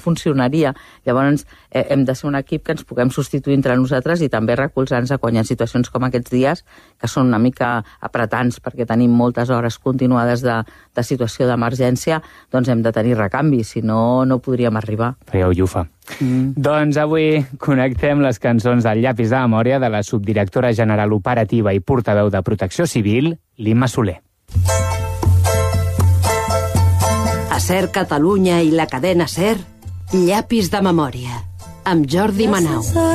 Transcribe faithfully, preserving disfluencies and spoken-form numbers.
funcionaria. Llavors eh, hem de ser un equip que ens puguem substituir entre nosaltres i també recolzar-nos quan hi ha situacions com aquests dies, que són una mica apretants perquè tenim moltes hores continuades de, de situació d'emergència, doncs hem de tenir recanvi, si no, no podríem arribar. Fèieu llufa. Mm. Doncs avui connectem les cançons del Llapis de Memòria de la subdirectora general operativa i portaveu de Protecció Civil, l'Imma Soler. A SER Catalunya i la cadena SER, Llapis de Memòria, amb Jordi Manau.